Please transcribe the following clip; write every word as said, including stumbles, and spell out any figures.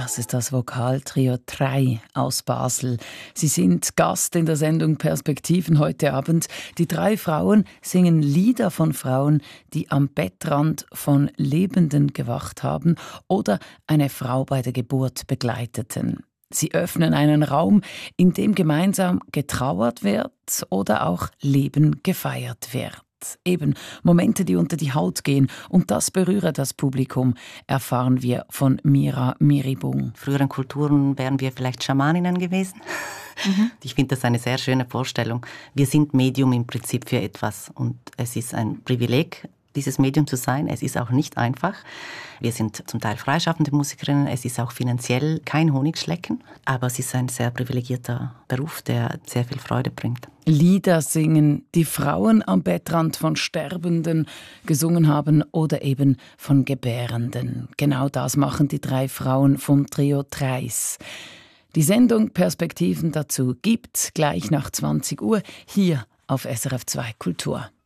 Das ist das Vokaltrio drei aus Basel. Sie sind Gast in der Sendung Perspektiven heute Abend. Die drei Frauen singen Lieder von Frauen, die am Bettrand von Lebenden gewacht haben oder eine Frau bei der Geburt begleiteten. Sie öffnen einen Raum, in dem gemeinsam getrauert wird oder auch Leben gefeiert wird. Eben Momente, die unter die Haut gehen. Und das berühre das Publikum, erfahren wir von Mira Miribung. Früheren Kulturen wären wir vielleicht Schamaninnen gewesen. Mhm. Ich finde das eine sehr schöne Vorstellung. Wir sind Medium im Prinzip für etwas. Und es ist ein Privileg, dieses Medium zu sein. Es ist auch nicht einfach. Wir sind zum Teil freischaffende Musikerinnen. Es ist auch finanziell kein Honigschlecken. Aber es ist ein sehr privilegierter Beruf, der sehr viel Freude bringt. Lieder singen, die Frauen am Bettrand von Sterbenden gesungen haben oder eben von Gebärenden. Genau das machen die drei Frauen vom Trio Treis. Die Sendung Perspektiven dazu gibt's gleich nach zwanzig Uhr hier auf S R F zwei Kultur.